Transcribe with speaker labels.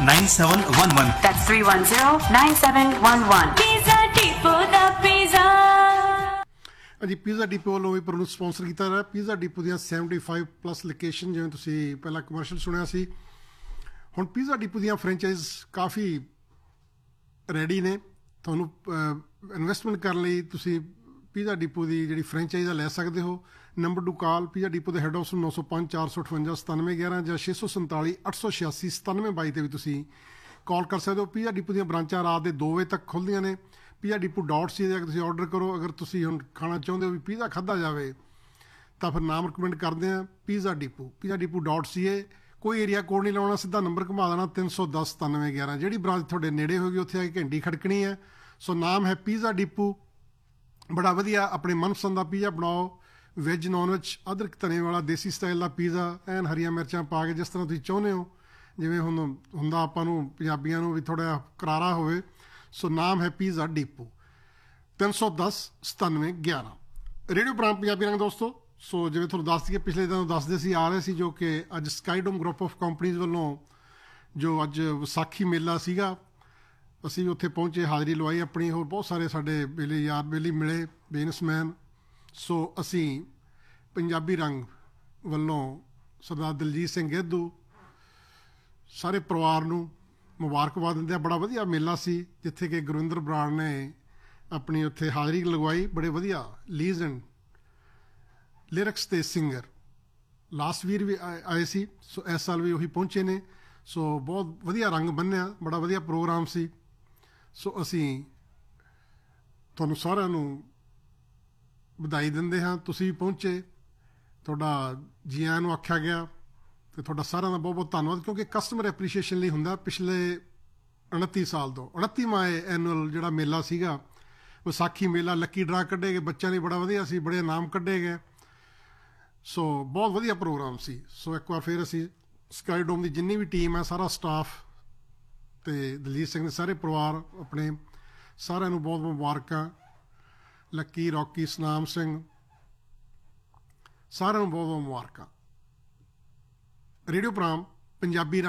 Speaker 1: 310-9711.
Speaker 2: That's 310-9711. Pizza Depot, the pizza.
Speaker 3: ਹਾਂਜੀ pizza depot ਵੱਲੋਂ ਵੀ programme sponsor ਕੀਤਾ ਰਿਹਾ। ਪੀਜ਼ਾ ਡਿਪੋ ਦੀਆਂ 75 ਪਲੱਸ ਲੋਕੇਸ਼ਨ, ਜਿਵੇਂ ਤੁਸੀਂ ਪਹਿਲਾਂ ਕਮਰਸ਼ੀਅਲ ਸੁਣਿਆ ਸੀ, ਹੁਣ ਪੀਜ਼ਾ ਡਿਪੋ ਦੀਆਂ ਫਰੈਂਚਾਈਜ਼ ਕਾਫੀ ਰੈਡੀ ਨੇ। ਤੁਹਾਨੂੰ ਇਨਵੈਸਟਮੈਂਟ ਕਰਨ ਲਈ ਤੁਸੀਂ ਪੀਜ਼ਾ ਡਿਪੋ ਦੀ ਜਿਹੜੀ ਫਰੈਂਚਾਈਜ਼ ਆ ਲੈ ਸਕਦੇ ਹੋ। ਨੰਬਰ ਟੂ ਕਾਲ ਪੀਜ਼ਾ ਡਿਪੋ ਦੇ ਹੈੱਡ ਆਫਿਸ 905 458 9711 ਜਾਂ 647 886 9722 ਤੇ ਵੀ ਤੁਸੀਂ ਕਾਲ ਕਰ ਸਕਦੇ ਹੋ। ਪੀਜ਼ਾ ਡਿਪੋ ਦੀਆਂ ਬ੍ਰਾਂਚਾਂ ਰਾਤ ਦੇ 2 ਵਜੇ ਤੱਕ ਖੁੱਲ੍ਹਦੀਆਂ ਨੇ। ਪੀਜ਼ਾ ਡਿਪੋ .ca ਦੇ ਤੁਸੀਂ ਆਰਡਰ ਕਰੋ। ਅਗਰ ਤੁਸੀਂ ਹੁਣ ਖਾਣਾ ਚਾਹੁੰਦੇ ਹੋ ਵੀ ਪੀਜ਼ਾ ਖਾਧਾ ਜਾਵੇ ਤਾਂ ਫਿਰ ਨਾਮ ਰਿਕਮੈਂਡ ਕਰਦੇ ਹਾਂ ਪੀਜ਼ਾ ਡਿਪੋ .ca। ਕੋਈ ਏਰੀਆ ਕੋਡ ਨਹੀਂ ਲਾਉਣਾ, ਸਿੱਧਾ ਨੰਬਰ ਘੁਮਾ ਦੇਣਾ 310 9711। ਜਿਹੜੀ ਬ੍ਰਾਂਚ ਤੁਹਾਡੇ ਨੇੜੇ ਹੋਏਗੀ ਉੱਥੇ ਆ ਕੇ ਘੰਟੀ ਖੜਕਣੀ ਹੈ। ਸੋ ਨਾਮ ਹੈ ਪੀਜ਼ਾ ਡਿਪੋ। ਬੜਾ ਵਧੀਆ ਆਪਣੇ ਮਨਪਸੰਦ ਦਾ ਪੀਜ਼ਾ ਬਣਾਓ, ਵੈਜ ਨੋਨ ਵੈਜ, ਅਦਰਕ ਧਨੇ ਵਾਲਾ ਦੇਸੀ ਸਟਾਈਲ ਦਾ ਪੀਜ਼ਾ, ਐਨ ਹਰੀਆਂ ਮਿਰਚਾਂ ਪਾ ਕੇ ਜਿਸ ਤਰ੍ਹਾਂ ਤੁਸੀਂ ਚਾਹੁੰਦੇ ਹੋ। ਜਿਵੇਂ ਹੁਣ ਹੁੰਦਾ ਆਪਾਂ ਨੂੰ ਪੰਜਾਬੀਆਂ ਨੂੰ ਵੀ ਥੋੜ੍ਹਾ ਕਰਾਰਾ ਹੋਵੇ। ਸੋ ਨਾਮ ਹੈ pizza depot 310 9711। Radio programme Punjabi ਰੰਗ ਦੋਸਤੋ। ਸੋ ਜਿਵੇਂ ਤੁਹਾਨੂੰ ਦੱਸ ਦਈਏ, ਪਿਛਲੇ ਦਿਨ ਦੱਸਦੇ ਸੀ ਆ ਰਹੇ ਸੀ, ਜੋ ਕਿ ਅੱਜ ਸਕਾਈਡੋਮ ਗਰੁੱਪ ਆਫ ਕੰਪਨੀਜ਼ ਵੱਲੋਂ ਜੋ ਅੱਜ ਵਿਸਾਖੀ ਮੇਲਾ ਸੀਗਾ, ਅਸੀਂ ਵੀ ਉੱਥੇ ਪਹੁੰਚੇ, ਹਾਜ਼ਰੀ ਲਵਾਈ ਆਪਣੀ। ਹੋਰ ਬਹੁਤ ਸਾਰੇ ਸਾਡੇ ਬੇਲੀ ਯਾਰ ਬੇਲੀ ਮਿਲੇ, ਬਿਜ਼ਨਸਮੈਨ। ਸੋ ਅਸੀਂ ਪੰਜਾਬੀ ਰੰਗ ਵੱਲੋਂ ਸਰਦਾਰ ਦਲਜੀਤ ਸਿੰਘ ਗੇਧੂ ਸਾਰੇ ਪਰਿਵਾਰ ਨੂੰ ਮੁਬਾਰਕਬਾਦ ਦਿੰਦੇ ਆ। ਬੜਾ ਵਧੀਆ ਮੇਲਾ ਸੀ ਜਿੱਥੇ ਕਿ ਗੁਰਵਿੰਦਰ ਬਰਾੜ ਨੇ ਆਪਣੀ ਉੱਥੇ ਹਾਜ਼ਰੀ ਲਗਵਾਈ। ਬੜੇ ਵਧੀਆ ਲੀਜੈਂਡ ਲਿਰਿਕਸ ਦੇ ਸਿੰਗਰ ਲਾਸਟ ਵੀਰ ਵੀ ਆਏ ਸੀ। ਸੋ ਇਸ ਸਾਲ ਵੀ ਉਹੀ ਪਹੁੰਚੇ ਨੇ। ਸੋ ਬਹੁਤ ਵਧੀਆ ਰੰਗ ਬੰਨਿਆ, ਬੜਾ ਵਧੀਆ ਪ੍ਰੋਗਰਾਮ ਸੀ। ਸੋ ਅਸੀਂ ਤੁਹਾਨੂੰ ਸਾਰਿਆਂ ਨੂੰ ਵਧਾਈ ਦਿੰਦੇ ਹਾਂ। ਤੁਸੀਂ ਵੀ ਪਹੁੰਚੇ, ਤੁਹਾਡਾ ਜੀ ਆਇਆਂ ਨੂੰ ਆਖਿਆ ਗਿਆ ਅਤੇ ਤੁਹਾਡਾ ਸਾਰਿਆਂ ਦਾ ਬਹੁਤ ਬਹੁਤ ਧੰਨਵਾਦ, ਕਿਉਂਕਿ ਕਸਟਮਰ ਐਪਰੀਸ਼ੀਏਸ਼ਨ ਲਈ ਹੁੰਦਾ। ਪਿਛਲੇ 29 ਸਾਲ ਤੋਂ 29ਵਾਂ ਐਨੂਅਲ ਜਿਹੜਾ ਮੇਲਾ ਸੀਗਾ ਵਿਸਾਖੀ ਮੇਲਾ, ਲੱਕੀ ਡਰਾ ਕੱਢੇ ਗਏ ਬੱਚਿਆਂ ਲਈ, ਬੜਾ ਵਧੀਆ ਸੀ, ਬੜੇ ਇਨਾਮ ਕੱਢੇ ਗਏ। ਸੋ ਬਹੁਤ ਵਧੀਆ ਪ੍ਰੋਗਰਾਮ ਸੀ। ਸੋ ਇੱਕ ਵਾਰ ਫਿਰ ਅਸੀਂ ਸਕਾਈਡੋਮ ਦੀ ਜਿੰਨੀ ਵੀ ਟੀਮ ਹੈ, ਸਾਰਾ ਸਟਾਫ ਅਤੇ ਦਲਜੀਤ ਸਿੰਘ ਦੇ ਸਾਰੇ ਪਰਿਵਾਰ ਆਪਣੇ ਸਾਰਿਆਂ ਨੂੰ ਬਹੁਤ ਮੁਬਾਰਕਾਂ। ਲੱਕੀ, ਰੌਕੀ, ਸਨਾਮ ਸਿੰਘ, ਸਾਰਿਆਂ ਨੂੰ ਬਹੁਤ ਬਹੁਤ ਮੁਬਾਰਕਾਂ। Radio programme Punjabi